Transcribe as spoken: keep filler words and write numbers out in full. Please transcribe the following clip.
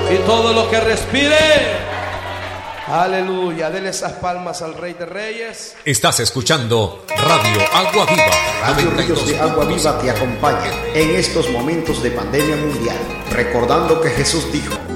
y todo lo que respire. Aleluya, denle esas palmas al Rey de Reyes. Estás escuchando Radio Agua Viva. Radio Ríos de Agua Viva te acompaña en estos momentos de pandemia mundial, recordando que Jesús dijo: